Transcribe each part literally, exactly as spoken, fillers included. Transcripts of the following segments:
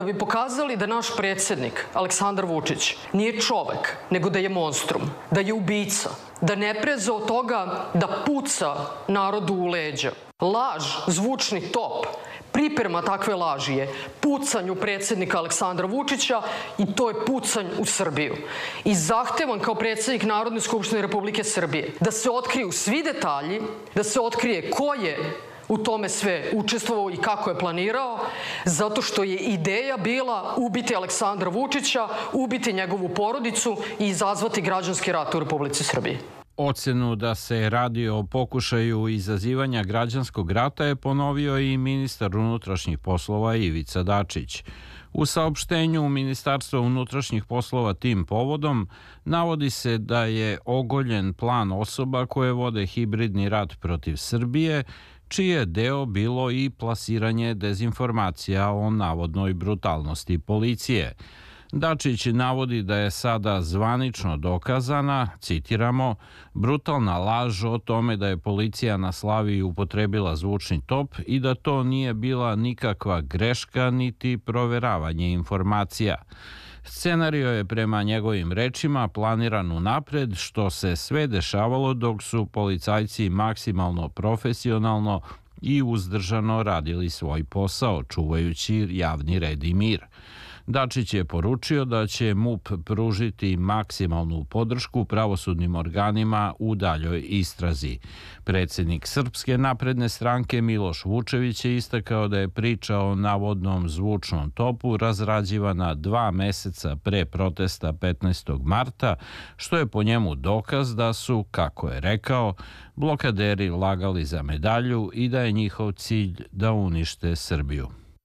Da bi pokazali da naš predsjednik Aleksandar Vučić nije čovek, nego da je monstrum, da je ubica, da ne preza od toga da puca narodu u leđa. Laž, zvučni top, priprema takve laži je pucanj u predsjednika Aleksandra Vučića i to je pucanj u Srbiju. I zahtevam kao predsjednik Narodne skupštine Republike Srbije da se otkriju svi detalji, da se otkrije ko je u tome sve učestvovao i kako je planirao, zato što je ideja bila ubiti Aleksandra Vučića, ubiti njegovu porodicu i izazvati građanski rat u Republici Srbiji. Ocenu da se radi o pokušaju izazivanja građanskog rata je ponovio i ministar unutrašnjih poslova Ivica Dačić. U saopštenju Ministarstva unutrašnjih poslova tim povodom navodi se da je ogoljen plan osoba koje vode hibridni rat protiv Srbije, čiji je deo bilo i plasiranje dezinformacija o navodnoj brutalnosti policije. Dačić navodi da je sada zvanično dokazana, citiramo, brutalna laž o tome da je policija na Slaviji upotrebila zvučni top i da to nije bila nikakva greška niti proveravanje informacija. Scenario je prema njegovim rečima planiran unapred, što se sve dešavalo dok su policajci maksimalno profesionalno i uzdržano radili svoj posao, čuvajući javni red i mir. Dačić je poručio da će MUP pružiti maksimalnu podršku pravosudnim organima u daljoj istrazi. Predsjednik Srpske napredne stranke Miloš Vučević je istakao da je priča o navodnom zvučnom topu razrađivana dva meseca pre protesta petnaestog marta, što je po njemu dokaz da su, kako je rekao, blokaderi lagali za medalju i da je njihov cilj da unište Srbiju.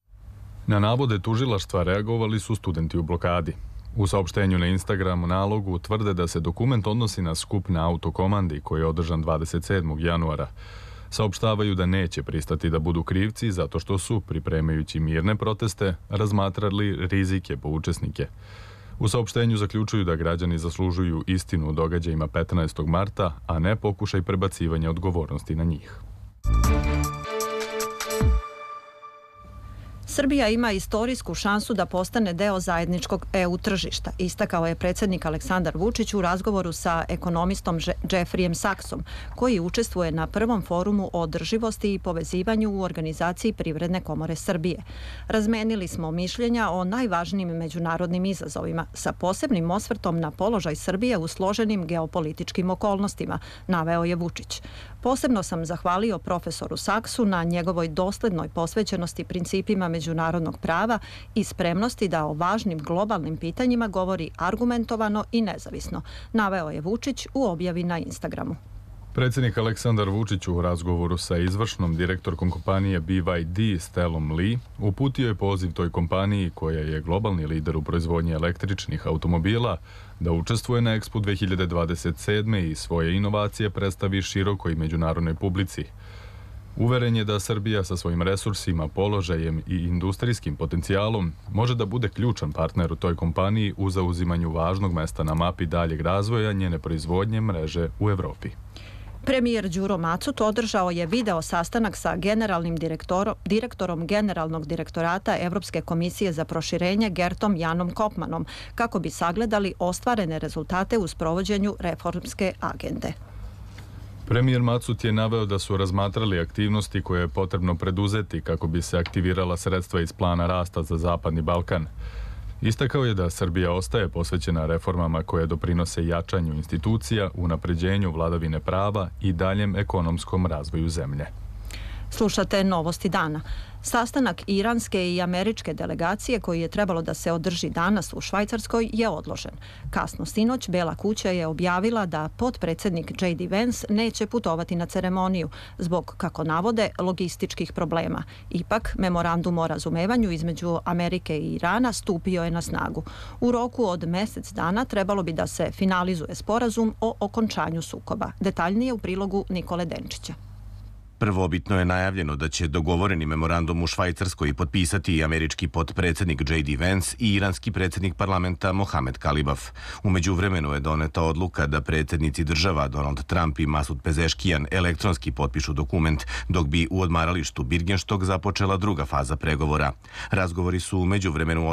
Na navode tužilaštva reagovali su studenti u blokadi. U saopštenju na Instagramu nalogu tvrde da se dokument odnosi na skup na autokomandi koji je održan dvadeset sedmog januara. Saopštavaju da neće pristati da budu krivci zato što su, pripremajući mirne proteste, razmatrali rizike po učesnike. U saopštenju zaključuju da građani zaslužuju istinu o događajima petnaestog marta, a ne pokušaj prebacivanja odgovornosti na njih. Srbija ima istorijsku šansu da postane deo zajedničkog E U tržišta, istakao je predsjednik Aleksandar Vučić u razgovoru sa ekonomistom Jeffreyem Saxom, koji učestvuje na prvom forumu o održivosti i povezivanju u organizaciji Privredne komore Srbije. Razmenili smo mišljenja o najvažnijim međunarodnim izazovima, sa posebnim osvrtom na položaj Srbije u složenim geopolitičkim okolnostima, naveo je Vučić. Posebno sam zahvalio profesoru Saksu na njegovoj doslednoj posvećenosti principima međunarodnog prava i spremnosti da o važnim globalnim pitanjima govori argumentovano i nezavisno, naveo je Vučić u objavi na Instagramu. Predsjednik Aleksandar Vučić u razgovoru sa izvršnom direktorkom kompanije B Y D Stellom Lee uputio je poziv toj kompaniji, koja je globalni lider u proizvodnji električnih automobila, da učestvuje na Expo dve hiljade dvadeset sedme i svoje inovacije predstavi širokoj međunarodnoj publici. Uveren je da Srbija sa svojim resursima, položajem i industrijskim potencijalom može da bude ključan partner u toj kompaniji u zauzimanju važnog mesta na mapi daljeg razvoja njene proizvodnje mreže u Evropi. Premijer Đuro Macut održao je video sastanak sa generalnim direktorom Generalnog direktorata Evropske komisije za proširenje Gertom Janom Kopmanom kako bi sagledali ostvarene rezultate u sprovođenju reformske agende. Premijer Macut je naveo da su razmatrali aktivnosti koje je potrebno preduzeti kako bi se aktivirala sredstva iz plana rasta za Zapadni Balkan. Istakao je da Srbija ostaje posvećena reformama koje doprinose jačanju institucija, unapređenju vladavine prava i daljem ekonomskom razvoju zemlje. Slušate Novosti dana. Sastanak iranske i američke delegacije koji je trebalo da se održi danas u Švajcarskoj je odložen. Kasno sinoć Bela kuća je objavila da potpredsjednik J D Vance neće putovati na ceremoniju zbog, kako navode, logističkih problema. Ipak, memorandum o razumevanju između Amerike i Irana stupio je na snagu. U roku od mjesec dana trebalo bi da se finalizuje sporazum o okončanju sukoba. Detaljnije u prilogu Nikole Denčića. Prvobitno je najavljeno da će dogovoreni memorandum u Švajcarskoj potpisati i američki potpredsjednik J D Vance i iranski predsjednik parlamenta Mohamed Kalibaf. U međuvremenu je doneta odluka da predsjednici država Donald Trump i Masud Pezeškijan elektronski potpišu dokument, dok bi u odmaralištu Birgenstock započela druga faza pregovora. Razgovori su u međuvremenu